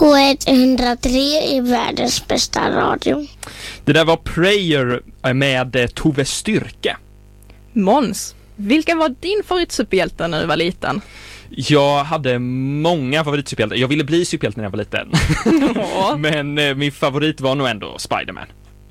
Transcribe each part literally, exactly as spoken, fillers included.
K ett hundra tre är världens bästa radio. Det där var Prayer med Tove Styrke. Måns, vilka var din favoritsuperhjälte när du var liten? Jag hade många favoritsuperhjältar. Jag ville bli superhjälte när jag var liten. Ja. Men eh, min favorit var nog ändå Spider-Man.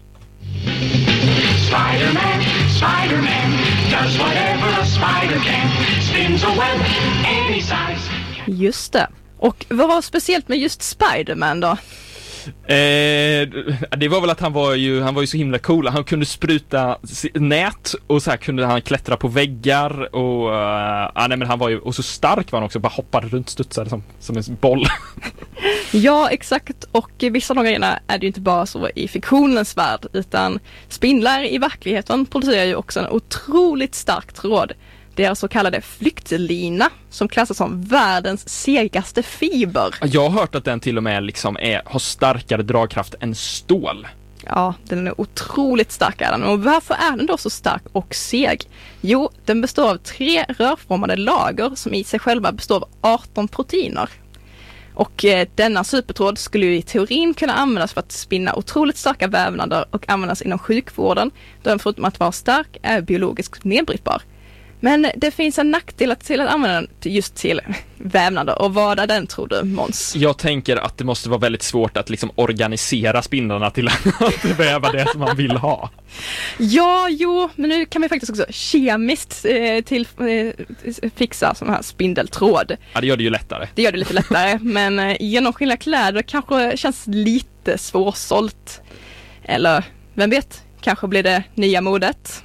Spider-Man, Spider-Man, does whatever a spider can. Spins a web any size. Just det. Och vad var speciellt med just Spider-Man då? Eh, det var väl att han var ju han var ju så himla cool. Han kunde spruta nät och så här kunde han klättra på väggar och uh, ah, nej, men han var ju och så stark var han också, bara hoppade runt, studsade som som en boll. Ja, exakt. Och vissa av grejerna är det ju inte bara så i fiktionens värld, utan spindlar i verkligheten producerar ju också en otroligt stark tråd. Deras så kallade flyktlina som klassas som världens segaste fiber. Jag har hört att den till och med liksom är, har starkare dragkraft än stål. Ja, den är otroligt stark är den. Och varför är den då så stark och seg? Jo, den består av tre rörformade lager som i sig själva består av arton proteiner. Och eh, denna supertråd skulle ju i teorin kunna användas för att spinna otroligt starka vävnader och användas inom sjukvården, då den förutom att vara stark är biologiskt nedbrytbar. Men det finns en nackdel till att använda den just till vävnader. Och vad är den, tror du, Måns? Jag tänker att det måste vara väldigt svårt att liksom organisera spindlarna till att väva det som man vill ha. Ja, jo, men nu kan vi faktiskt också kemiskt eh, till, eh, fixa sån här spindeltråd. Ja, det gör det ju lättare. Det gör det lite lättare, men eh, genomskinliga kläder kanske känns lite svårsålt. Eller, vem vet, kanske blir det nya modet.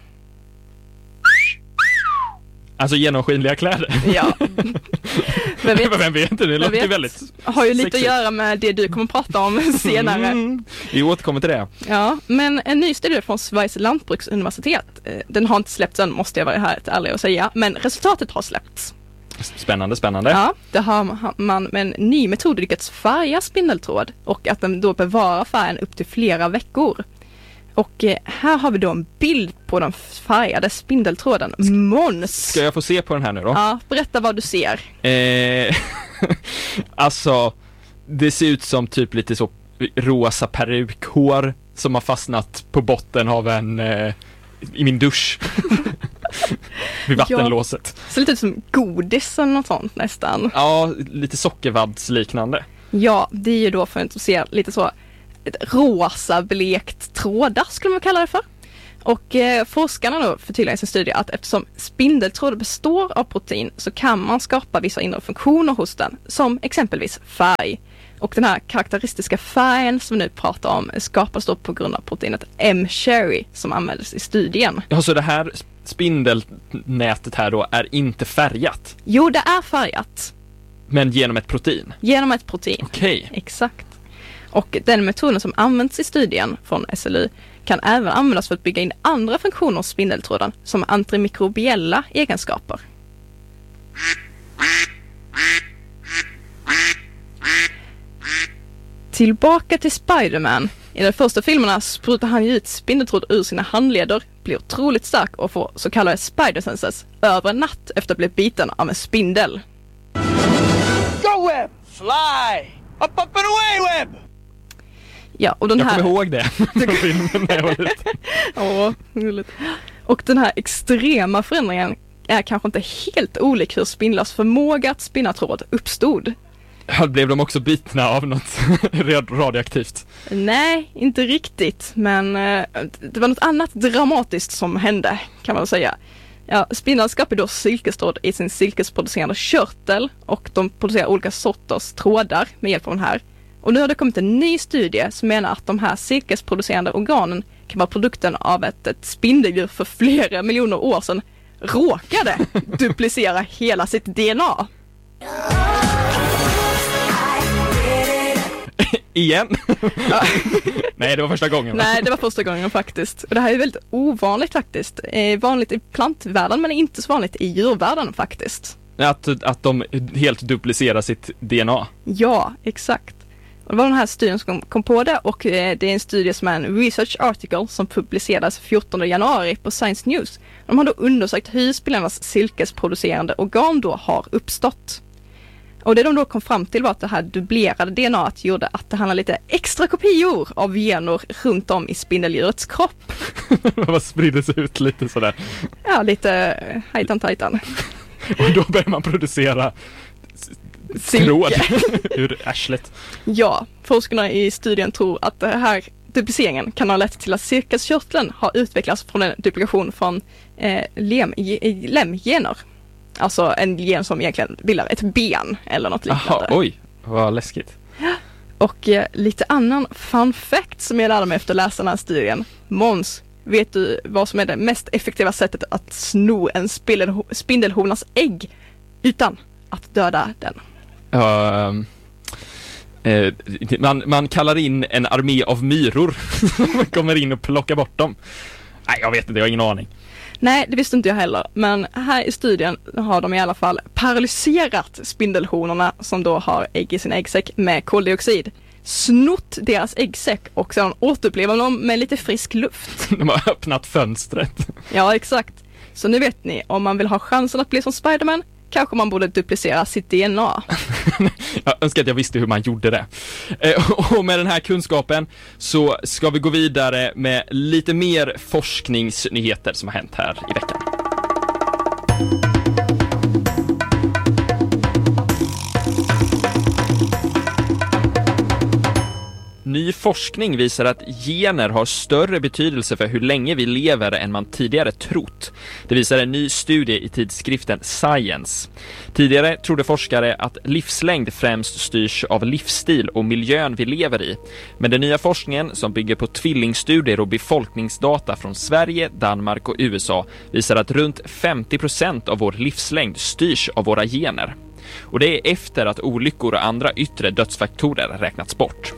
Alltså genomskinliga kläder. Ja. Vem vet? Vem vet inte, det låter vet. väldigt Har ju lite sexigt. att göra med det du kommer att prata om senare. Mm. Vi återkommer till det. Ja, men en ny studie från Sveriges lantbruksuniversitet, den har inte släppts än, måste jag vara här till ärlig och säga, men resultatet har släppts. Spännande, spännande. Ja, det har man med en ny metod lyckats färga spindeltråd och att den då bevarar färgen upp till flera veckor. Och här har vi då en bild på den färgade spindeltråden. Måns! Ska jag få se på den här nu då? Ja, berätta vad du ser. Eh, alltså, det ser ut som typ lite så rosa perukhår som har fastnat på botten av en eh, i min dusch. Vid vattenlåset. Ja, ser lite ut som godis eller något sånt nästan. Ja, lite sockervaddsliknande. Ja, det är ju då för att se lite så ett rosa blekt trådar skulle man kalla det för. Och eh, forskarna då förtydligar i sin studie att eftersom spindeltråd består av protein så kan man skapa vissa inre funktioner hos den, som exempelvis färg. Och den här karaktäristiska färgen som vi nu pratar om skapas då på grund av proteinet M-cherry som används i studien. Ja, så det här spindelnätet här då är inte färgat? Jo, det är färgat. Men genom ett protein? Genom ett protein. Okej. Okay. Exakt. Och den metoden som används i studien från S L U kan även användas för att bygga in andra funktioner hos spindeltråden som antimikrobiella egenskaper. Tillbaka till Spider-Man. I de första filmerna sprutar han ut spindeltråd ur sina handleder, blir otroligt stark och får så kallade spider senses över en natt efter att bli biten av en spindel. Go web! Fly! Up, up and away, web! Ja, och den jag här... kommer ihåg det från filmen när jag var liten. Åh, gulligt. Och den här extrema förändringen är kanske inte helt olik hur spindlars förmåga att spinna tråd uppstod. Ja, blev de också bitna av något radioaktivt? Nej, inte riktigt. Men eh, det var något annat dramatiskt som hände, kan man säga. Ja, spindlar skapar då silkestråd i sin silkesproducerande körtel och de producerar olika sorters trådar med hjälp av den här. Och nu har det kommit en ny studie som menar att de här silkesproducerande organen kan vara produkten av ett, ett spindeldjur för flera miljoner år sedan råkade duplicera hela sitt D N A. Igen? Ja. Nej, det var första gången. Va? Nej, det var första gången faktiskt. Och det här är väldigt ovanligt faktiskt. Eh, vanligt i plantvärlden men inte så vanligt i djurvärlden faktiskt. Att, att de helt duplicerar sitt D N A? Ja, exakt. Och det var den här studien som kom på det och eh, det är en studie som är en research article som publicerades fjortonde januari på Science News. De har då undersökt hur spindlarnas silkesproducerande organ då har uppstått. Och det de då kom fram till var att det här dubblerade D N A gjorde att det handlar lite extra kopior av gener runt om i spindeldjurets kropp. Vad sprider sig ut lite sådär. Ja, lite hejtan tajtan. Och då börjar man producera tråd ur arslet. Ja, forskarna i studien tror att det här dupliceringen kan ha lett till att cirkuskörteln har utvecklats från en duplikation från eh, lem, lemgener. Alltså en gen som egentligen bildar ett ben eller något liknande. Aha, oj, vad läskigt. Och eh, lite annan fun fact som jag lärde mig efter att läsa den här studien. Måns, vet du vad som är det mest effektiva sättet att sno en spindel, spindelhonas ägg utan att döda den? Uh, uh, man, man kallar in en armé av myror som kommer in och plockar bort dem. Nej, jag vet inte, jag har ingen aning. Nej, det visste inte jag heller. Men här i studien har de i alla fall paralyserat spindelhonorna som då har ägg i sin äggsäck med koldioxid. Snott deras äggsäck och sedan återupplivat dem med lite frisk luft. De har öppnat fönstret. Ja, exakt. Så nu vet ni, om man vill ha chansen att bli som Spider-Man kanske man borde duplicera sitt D N A. Jag önskar att jag visste hur man gjorde det. Och med den här kunskapen så ska vi gå vidare med lite mer forskningsnyheter som har hänt här i veckan. Ny forskning visar att gener har större betydelse för hur länge vi lever än man tidigare trott. Det visar en ny studie i tidskriften Science. Tidigare trodde forskare att livslängd främst styrs av livsstil och miljön vi lever i. Men den nya forskningen, som bygger på tvillingstudier och befolkningsdata från Sverige, Danmark och U S A, visar att runt femtio procent av vår livslängd styrs av våra gener. Och det är efter att olyckor och andra yttre dödsfaktorer räknats bort.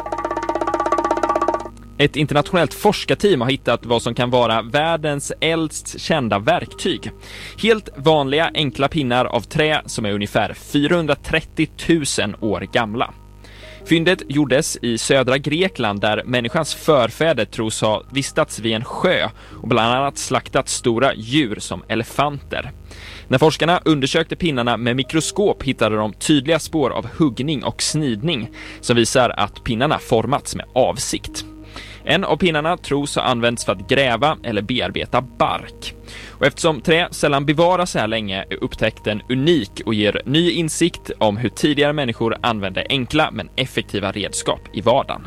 Ett internationellt forskarteam har hittat vad som kan vara världens äldst kända verktyg. Helt vanliga enkla pinnar av trä som är ungefär fyrahundratrettio tusen år gamla. Fyndet gjordes i södra Grekland där människans förfäder tros ha vistats vid en sjö och bland annat slaktat stora djur som elefanter. När forskarna undersökte pinnarna med mikroskop hittade de tydliga spår av huggning och snidning som visar att pinnarna formats med avsikt. En av pinnarna tros ha använts för att gräva eller bearbeta bark. Och eftersom trä sällan bevaras så här länge är upptäckten unik och ger ny insikt om hur tidigare människor använde enkla men effektiva redskap i vardagen.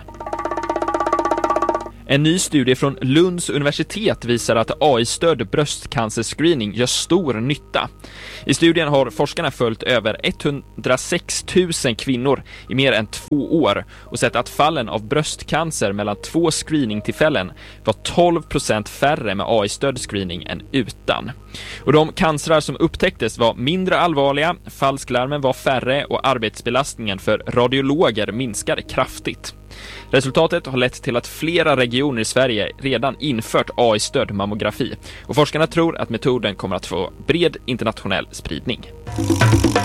En ny studie från Lunds universitet visar att A I-stödd bröstcancerscreening gör stor nytta. I studien har forskarna följt över etthundrasex tusen kvinnor i mer än två år och sett att fallen av bröstcancer mellan två screeningtillfällen var tolv procent färre med A I-stödd screening än utan. Och de cancrar som upptäcktes var mindre allvarliga, falsklarmen var färre och arbetsbelastningen för radiologer minskade kraftigt. Resultatet har lett till att flera regioner i Sverige redan infört A I-stödd mammografi och forskarna tror att metoden kommer att få bred internationell spridning.